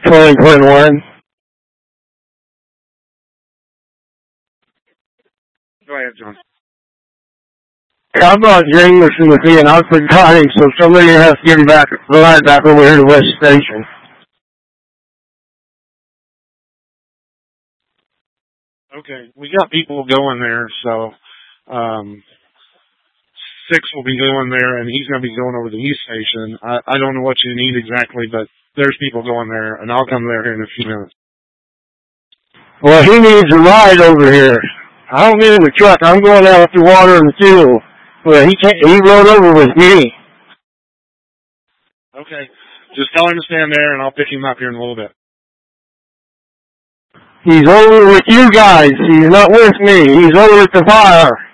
2021. Go ahead, John. I brought Jameson with me, and I forgot him, so somebody has to get him back, ride back over here to West Station. Okay, we got people going there, so 6 will be going there, and he's going to be going over to the East Station. I don't know what you need exactly, but there's people going there, and I'll come there here in a few minutes. Well, he needs a ride over here. I don't need him a truck. I'm going out to water and fuel. Well, he rode over with me. Okay, just tell him to stand there, and I'll pick him up here in a little bit. He's over with you guys. He's not with me. He's over at the fire.